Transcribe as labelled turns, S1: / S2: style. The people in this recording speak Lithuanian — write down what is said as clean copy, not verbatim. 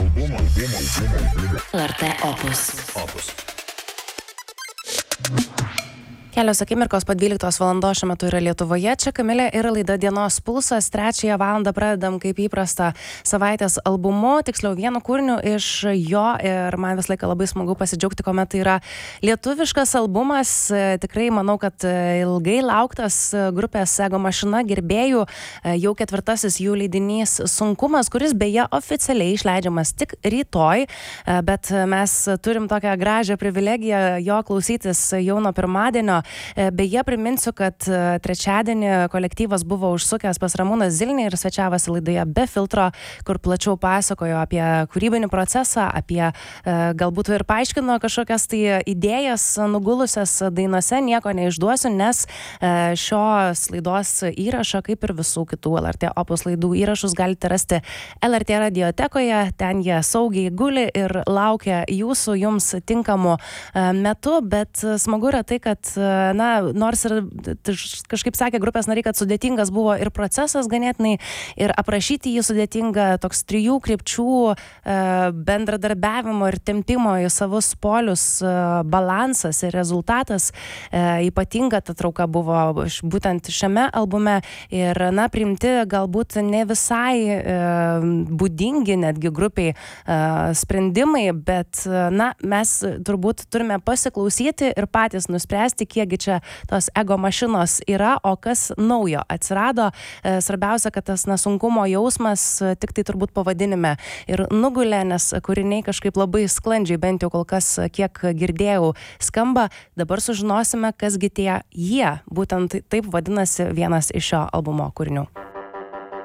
S1: LRT Opus.
S2: Kelios akimirkos po 12 valandos šiuo metu yra Lietuvoje. Čia Kamilė ir laida Dienos pulsas. 3 valandą pradedam kaip įprasta savaitės albumu, tiksliau vienu kūriniu iš jo, ir man vis laiką labai smagu pasidžiaugti, kuomet tai yra lietuviškas albumas. Tikrai manau, kad ilgai lauktas grupės Ego Mašina gerbėjų, jau 4. jų leidinys Sunkumas, kuris beje oficialiai išleidžiamas tik rytoj, bet mes turim tokią gražią privilegiją jo klausytis jau nuo pirmadienio. Beje, priminsiu, kad trečiadienį kolektyvas buvo užsukęs pas Ramūną Zilnį ir svečiavosi laidoje Be filtro, kur plačiau pasakojo apie kūrybinį procesą, apie galbūt ir paaiškino kažkokias tai idėjas nugulusias dainose. Nieko neišduosiu, nes šios laidos įrašą, kaip ir visų kitų LRT Opus laidų įrašus, galite rasti LRT radiotekoje. Ten jie saugiai guli ir laukia jūsų jums tinkamų metų, bet smagu yra tai, kad nors ir kažkaip sakė grupės nariai, kad sudėtingas buvo ir procesas ganėtinai, ir aprašyti jį sudėtinga, toks 3 krypčių bendradarbiavimo ir tempimo į savus polius balansas ir rezultatas. Ypatinga ta trauka buvo būtent šiame albume ir, priimti galbūt ne visai būdingi netgi grupiai sprendimai, bet, mes turbūt turime pasiklausyti ir patys nuspręsti, kiekgi čia tos Ego Mašinos yra, o kas naujo atsirado. Svarbiausia, kad tas sunkumo jausmas tik tai turbūt pavadinime ir nugulė, nes kūriniai kažkaip labai sklandžiai, bent jau kol kas, kiek girdėjau, skamba. Dabar sužinosime, kasgi tie jie. Būtent taip vadinasi vienas iš šio albumo kūrinių.